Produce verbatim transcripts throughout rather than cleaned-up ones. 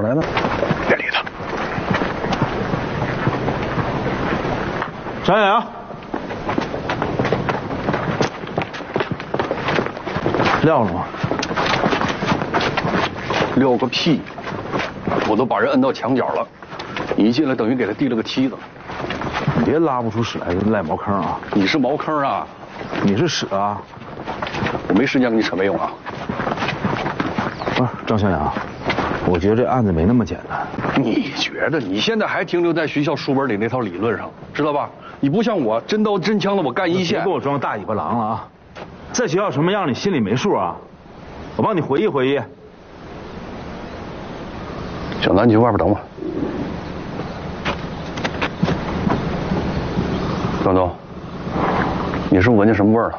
来呢？ 别理他。 张小杨，撂了吗？ 撂个屁！我都把人摁到墙角了，你一进来等于给他递了个梯子。 别拉不出屎来就赖茅坑啊！ 你是茅坑啊？ 你是屎啊！ 我没时间跟你扯没用啊！ 不是张小杨，我觉得这案子没那么简单。 你觉得你现在还停留在学校书本里那套理论上，知道吧？你不像我，真刀真枪的我干一线。 别给我装大尾巴狼了啊！在学校什么样你心里没数啊？我帮你回忆回忆。 小南，你去外边等我。张东，你是不是闻见什么味儿了？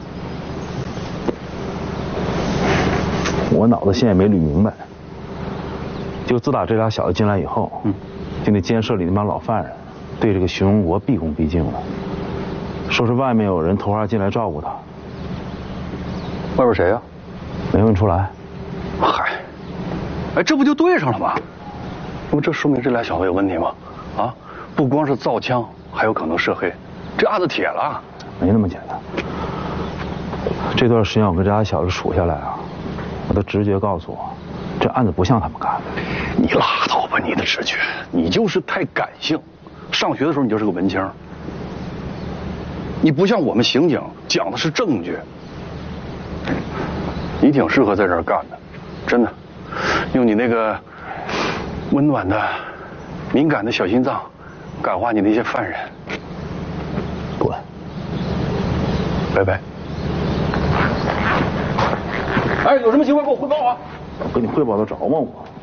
我脑子现在也没捋明白。就自打这俩小子进来以后，嗯，就那监舍里那帮老犯人，对这个徐荣国毕恭毕敬的，说是外面有人偷花进来照顾他。 外边谁呀、啊？ 没问出来。 嗨，哎，这不就对上了吗？那么这说明这俩小子有问题吗？啊，不光是造枪，还有可能涉黑，这案子铁了。 没那么简单。这段时间我跟这俩小子数下来啊，我的直觉告诉我，这案子不像他们干的。 你拉倒吧，你的直觉，你就是太感性。上学的时候你就是个文青，你不像我们刑警讲的是证据。你挺适合在这儿干的，真的，用你那个温暖的、敏感的小心脏，感化你那些犯人。 滚！ 拜拜。哎，有什么情况给我汇报啊！ 我跟你汇报得着吗我？